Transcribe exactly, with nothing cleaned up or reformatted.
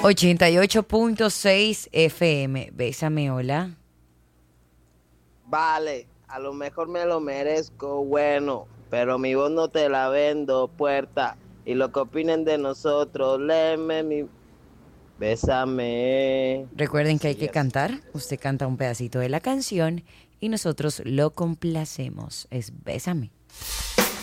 ochenta y ocho punto seis F M. Bésame, hola. Vale, a lo mejor me lo merezco, bueno, pero mi voz no te la vendo, puerta. Y lo que opinen de nosotros, léeme mi... Bésame. Recuerden que hay Sí, que así. cantar. Usted canta un pedacito de la canción y nosotros lo complacemos. Es Bésame.